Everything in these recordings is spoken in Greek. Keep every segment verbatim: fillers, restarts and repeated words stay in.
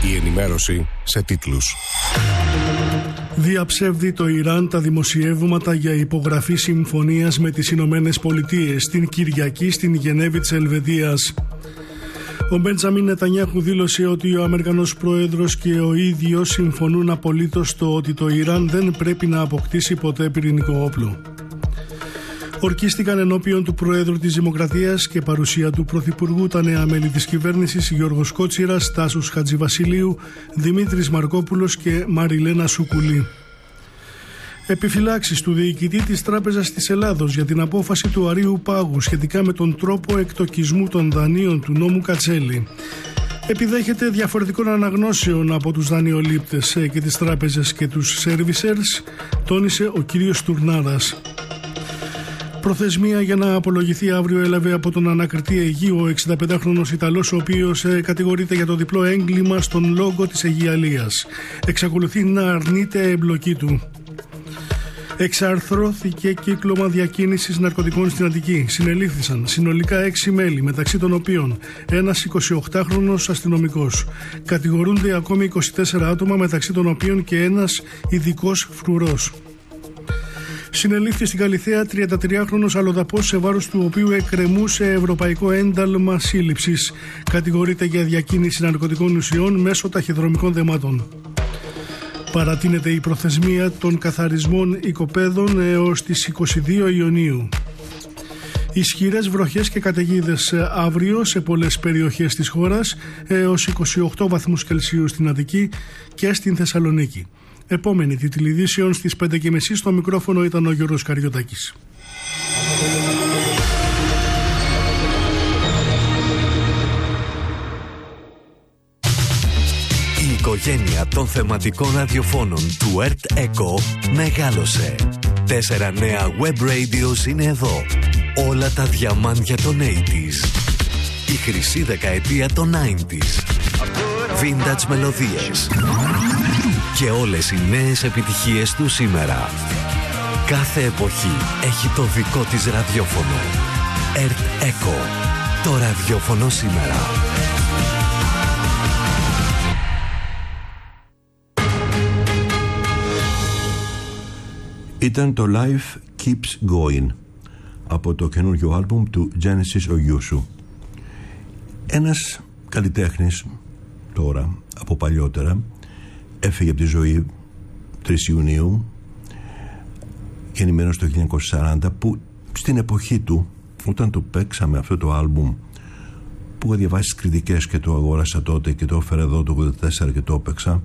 Η ενημέρωση σε τίτλους. Διαψεύδει το Ιράν τα δημοσιεύματα για υπογραφή συμφωνίας με τις Ηνωμένες Πολιτείες την Κυριακή στην Γενέβη της Ελβετίας. Ο Μπεντζαμίν Νετανιάχου δήλωσε ότι ο Αμερικανός Πρόεδρος και ο ίδιος συμφωνούν απολύτως στο ότι το Ιράν δεν πρέπει να αποκτήσει ποτέ πυρηνικό όπλο. Ορκίστηκαν ενώπιον του Προέδρου της Δημοκρατίας και παρουσία του Πρωθυπουργού τα νέα μέλη της κυβέρνησης Γιώργος Κότσιρας, Τάσος Χατζηβασιλείου, Δημήτρης Μαρκόπουλος και Μαριλένα Σουκουλή. Επιφυλάξεις του διοικητή της Τράπεζας της Ελλάδος για την απόφαση του Αρείου Πάγου σχετικά με τον τρόπο εκτοκισμού των δανείων του νόμου Κατσέλη. Επιδέχεται διαφορετικών αναγνώσεων από τους δανειολήπτες και τις τράπεζες και τους servicers, τόνισε ο κύριος Τουρνάρας. Προθεσμία για να απολογηθεί αύριο έλαβε από τον ανακριτή Αιγείου ο εξηνταπεντάχρονος Ιταλός, ο οποίος ε, κατηγορείται για το διπλό έγκλημα στον λόγο της Αιγιαλίας. Εξακολουθεί να αρνείται εμπλοκή του. Εξαρθρώθηκε κύκλωμα διακίνησης ναρκωτικών στην Αττική. Συνελήφθησαν συνολικά έξι μέλη, μεταξύ των οποίων ένας εικοσιοκτάχρονος αστυνομικός. Κατηγορούνται ακόμη είκοσι τέσσερα άτομα, μεταξύ των οποίων και ένας ειδικός φρουρός. Συνελήφθη στην Καλιθέα τριαντατριάχρονος αλλοδαπός, σε βάρος του οποίου εκκρεμούσε ευρωπαϊκό ένταλμα σύλληψης. Κατηγορείται για διακίνηση ναρκωτικών ουσιών μέσω ταχυδρομικών δεμάτων. Παρατείνεται η προθεσμία των καθαρισμών οικοπαίδων έως τις είκοσι δύο Ιουνίου. Ισχυρές βροχές και καταιγίδες αύριο σε πολλές περιοχές της χώρας, έως είκοσι οκτώ βαθμούς Κελσίου στην Αττική και στην Θεσσαλονίκη. Επόμενη τίτλη ειδήσεων στις πέντε και μισή. Στο μικρόφωνο ήταν ο Γιώργος Καριωτάκης. Η οικογένεια των θεματικών ραδιοφώνων του ΕΡΤ ΕΚΟ μεγάλωσε. Τέσσερα νέα web radios είναι εδώ. Όλα τα διαμάντια των ογδόντα. Η χρυσή δεκαετία των ενενήντα. Vintage μελωδίες. Και όλες οι νέες επιτυχίες του σήμερα. Κάθε εποχή έχει το δικό της ραδιόφωνο. ΕΡΤ ΕΚΟ. Το ραδιόφωνο σήμερα. Ήταν το Life Keeps Going από το καινούργιο άλμπουμ του Genesis Ογιούσου. Ένας καλλιτέχνης τώρα, από παλιότερα, έφυγε από τη ζωή τρεις Ιουνίου, γεννημένος το χίλια εννιακόσια σαράντα, που στην εποχή του, όταν το παίξαμε αυτό το άλμπουμ, που είχα διαβάσει τις κριτικές και το αγόρασα τότε και το έφερα εδώ το ογδόντα τέσσερα και το έπαιξα,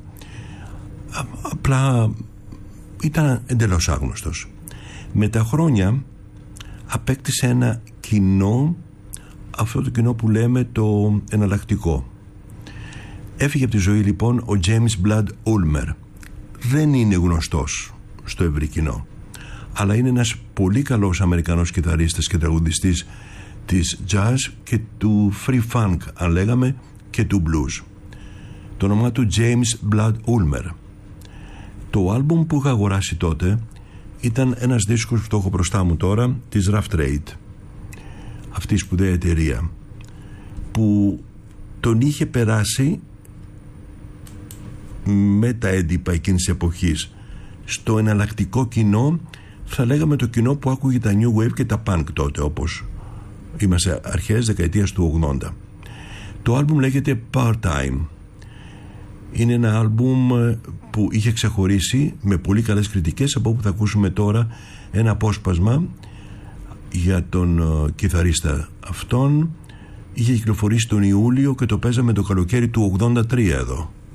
απλά ήταν εντελώς άγνωστος. Με τα χρόνια απέκτησε ένα κοινό, αυτό το κοινό που λέμε το εναλλακτικό. Έφυγε από τη ζωή λοιπόν ο James Blood Ulmer. Δεν είναι γνωστός στο ευρύ κοινό, αλλά είναι ένας πολύ καλός Αμερικανός κιθαρίστας και τραγουδιστής της jazz και του free funk, αν λέγαμε, και του blues. Το όνομά του James Blood Ulmer. Το άλμπουμ που είχα αγοράσει τότε ήταν ένας δίσκος που το έχω μπροστά μου τώρα, της Rough Trade, αυτή η σπουδαία εταιρεία που τον είχε περάσει με τα έντυπα εκείνης της εποχής στο εναλλακτικό κοινό, θα λέγαμε το κοινό που άκουγε τα New Wave και τα Punk τότε, όπως είμαστε αρχές δεκαετίας του ογδόντα. Το άλμπουμ λέγεται Part-Time. Είναι ένα άλμπουμ που είχε ξεχωρίσει με πολύ καλές κριτικές, από όπου θα ακούσουμε τώρα ένα απόσπασμα για τον uh, κιθαρίστα αυτόν. Είχε κυκλοφορήσει τον Ιούλιο και το παίζαμε το καλοκαίρι του ογδόντα τρία εδώ.